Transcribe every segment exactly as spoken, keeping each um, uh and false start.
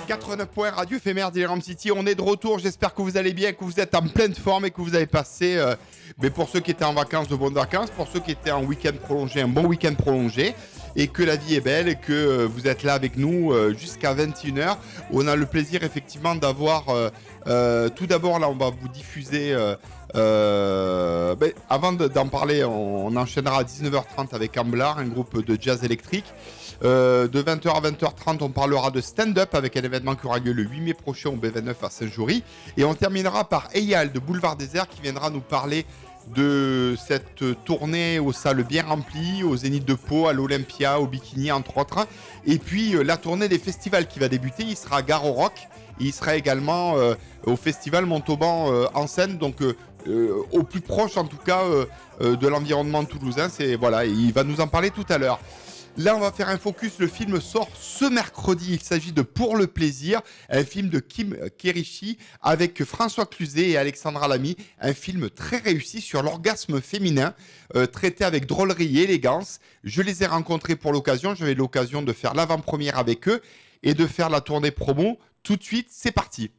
quatre-vingt-neuf points Radio Éphémère d'Iram City. On est de retour. J'espère que vous allez bien, que vous êtes en pleine forme et que vous avez passé, euh, mais pour ceux qui étaient en vacances, de bonnes vacances. Pour ceux qui étaient en week-end prolongé, un bon week-end prolongé. Et que la vie est belle et que euh, vous êtes là avec nous euh, jusqu'à vingt et une heures. On a le plaisir effectivement d'avoir... Euh, euh, tout d'abord, là, on va vous diffuser... Euh, euh, ben, avant de, d'en parler, on, on enchaînera à dix-neuf heures trente avec Amblar, un groupe de jazz électrique. Euh, de vingt heures à vingt heures trente, on parlera de stand-up avec un événement qui aura lieu le huit mai prochain au B vingt-neuf à Saint-Jory. Et on terminera par Eyal de Boulevard Désert qui viendra nous parler de cette tournée aux salles bien remplies, au Zénith de Pau, à l'Olympia, au Bikini entre autres. Et puis euh, la tournée des festivals qui va débuter, il sera à Gare au Rock. Et il sera également euh, au festival Montauban euh, en scène, donc euh, euh, au plus proche en tout cas euh, euh, de l'environnement toulousain. C'est, voilà, il va nous en parler tout à l'heure. Là, on va faire un focus. Le film sort ce mercredi. Il s'agit de Pour le plaisir, un film de Kim Kerishi avec François Cluzet et Alexandra Lamy. Un film très réussi sur l'orgasme féminin, euh, traité avec drôlerie et élégance. Je les ai rencontrés pour l'occasion. J'avais l'occasion de faire l'avant-première avec eux et de faire la tournée promo. Tout de suite, c'est parti.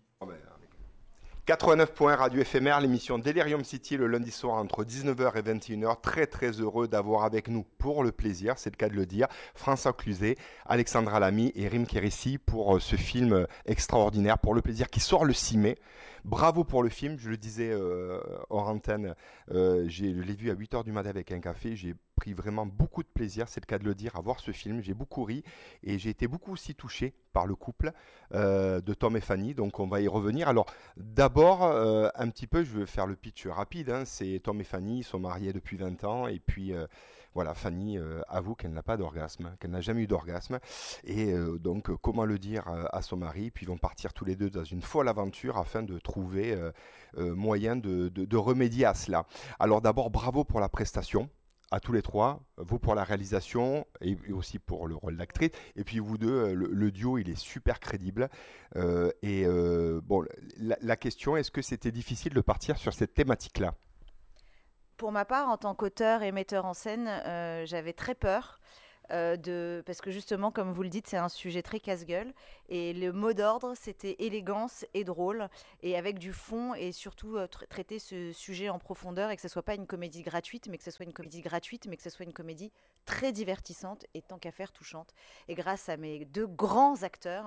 quatre-vingt-neuf points Radio Éphémère, l'émission Delirium City le lundi soir entre dix-neuf heures et vingt et une heures. Très très heureux d'avoir avec nous pour le plaisir, c'est le cas de le dire, François Cluzet, Alexandra Lamy et Rim Kérissi pour euh, ce film extraordinaire Pour le plaisir qui sort le six mai. Bravo pour le film, je le disais euh, hors antenne, euh, j'ai, je l'ai vu à huit heures du matin avec un café, j'ai pris vraiment beaucoup de plaisir, c'est le cas de le dire, à voir ce film, j'ai beaucoup ri et j'ai été beaucoup aussi touché par le couple euh, de Tom et Fanny, donc on va y revenir. Alors d'abord, euh, un petit peu, je vais faire le pitch rapide, hein, c'est Tom et Fanny, ils sont mariés depuis vingt ans et puis euh, voilà, Fanny euh, avoue qu'elle n'a pas d'orgasme, qu'elle n'a jamais eu d'orgasme et euh, donc euh, comment le dire euh, à son mari, puis ils vont partir tous les deux dans une folle aventure afin de trouver euh, euh, moyen de, de, de remédier à cela. Alors d'abord, bravo pour la prestation. À tous les trois, vous pour la réalisation et aussi pour le rôle d'actrice. Et puis vous deux, le, le duo, il est super crédible. Euh, et euh, bon, la, la question, est-ce que c'était difficile de partir sur cette thématique-là ? Pour ma part, en tant qu'auteur et metteur en scène, euh, j'avais très peur. Euh, de, parce que justement, comme vous le dites, c'est un sujet très casse-gueule. Et le mot d'ordre, c'était élégance et drôle, et avec du fond, et surtout euh, tra- traiter ce sujet en profondeur, et que ce soit pas une comédie gratuite, mais que ce soit une comédie gratuite, mais que ce soit une comédie très divertissante et tant qu'à faire touchante. Et grâce à mes deux grands acteurs,